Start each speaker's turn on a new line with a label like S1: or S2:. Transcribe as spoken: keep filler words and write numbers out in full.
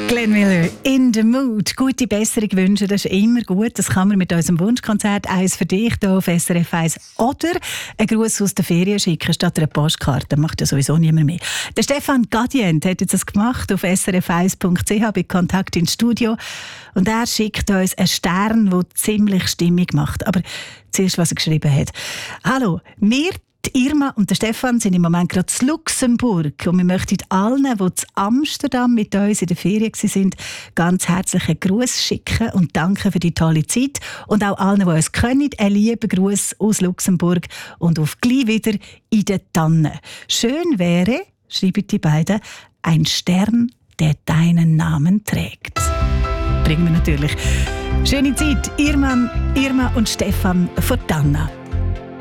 S1: Glenn Miller, in the mood. Gute Besserung wünschen, das ist immer gut. Das kann man mit unserem Wunschkonzert «Eins für dich» hier auf S R F eins oder einen Gruß aus der Ferien schicken statt einer Postkarte. Macht ja sowieso niemand mehr. Der Stefan Gadient hat jetzt das gemacht auf s r f eins punkt c h bei Kontakt ins Studio. Und er schickt uns einen Stern, der ziemlich Stimmung macht. Aber zuerst, was er geschrieben hat. Hallo, wir die Irma und der Stefan sind im Moment gerade in Luxemburg und wir möchten allen, die in Amsterdam mit uns in der Ferien waren, ganz herzlichen Gruß schicken und danken für die tolle Zeit. Und auch allen, die uns können, einen lieben Gruß aus Luxemburg und auf gleich wieder in den Tannen. Schön wäre, schreiben die beiden, ein Stern, der deinen Namen trägt. Bringen wir natürlich. Schöne Zeit, Irma, Irma und Stefan von Tanna.